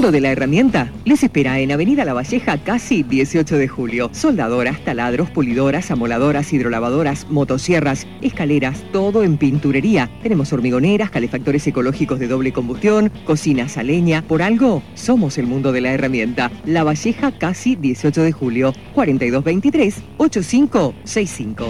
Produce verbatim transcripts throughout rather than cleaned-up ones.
mundo de la herramienta les espera en Avenida La Valleja, casi dieciocho de julio. Soldadoras, taladros, pulidoras, amoladoras, hidrolavadoras, motosierras, escaleras, todo en pinturería. Tenemos hormigoneras, calefactores ecológicos de doble combustión, cocinas a leña. Por algo, somos el mundo de la herramienta. La Valleja, casi dieciocho de julio. cuarenta y dos veintitrés, ochenta y cinco sesenta y cinco.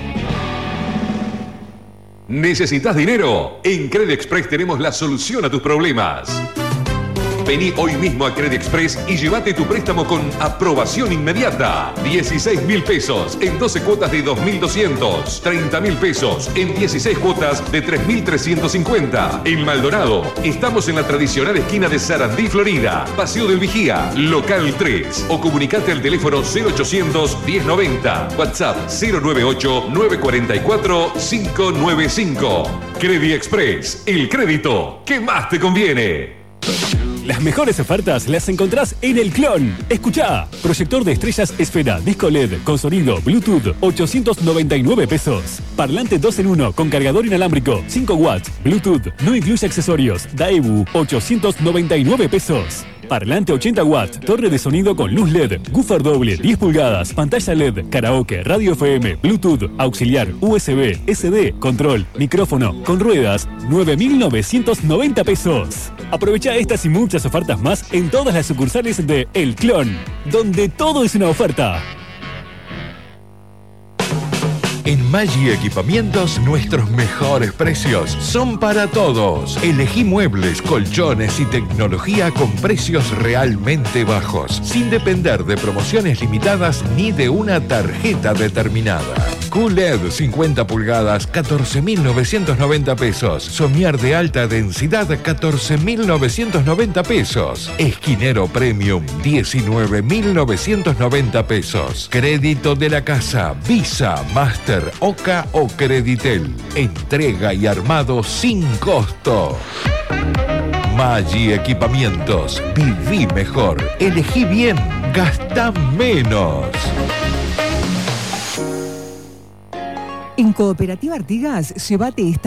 ¿Necesitas dinero? En Credit Express tenemos la solución a tus problemas. Vení hoy mismo a Credit Express y llévate tu préstamo con aprobación inmediata. dieciséis mil pesos en doce cuotas de dos mil doscientos. treinta mil pesos en dieciséis cuotas de tres mil trescientos cincuenta. En Maldonado, estamos en la tradicional esquina de Sarandí, Florida. Paseo del Vigía, local tres. O comunicate al teléfono cero ochocientos, diez noventa. WhatsApp cero noventa y ocho, nueve cuatro cuatro, cinco nueve cinco. Credit Express, el crédito que más te conviene. Las mejores ofertas las encontrás en El Clon. Escuchá, proyector de estrellas Esfera, disco L E D, con sonido Bluetooth, ochocientos noventa y nueve pesos. Parlante dos en uno con cargador inalámbrico, cinco watts, Bluetooth, no incluye accesorios. Daewoo, ochocientos noventa y nueve pesos. Parlante ochenta watts, torre de sonido con luz L E D, woofer doble, diez pulgadas, pantalla L E D, karaoke, radio F M, Bluetooth, auxiliar, U S B, S D, control, micrófono, con ruedas, nueve mil novecientos noventa pesos. Aprovecha estas y muchas ofertas más en todas las sucursales de El Clon, donde todo es una oferta. En Maggi Equipamientos, nuestros mejores precios son para todos. Elegí muebles, colchones y tecnología con precios realmente bajos, sin depender de promociones limitadas ni de una tarjeta determinada. Q L E D cincuenta pulgadas, catorce mil novecientos noventa pesos. Somier de alta densidad, catorce mil novecientos noventa pesos. Esquinero Premium, diecinueve mil novecientos noventa pesos. Crédito de la casa, Visa, Master, Oca o Creditel. Entrega y armado sin costo. Maggi Equipamientos. Viví mejor. Elegí bien. Gastá menos. En Cooperativa Artigas, llévate esta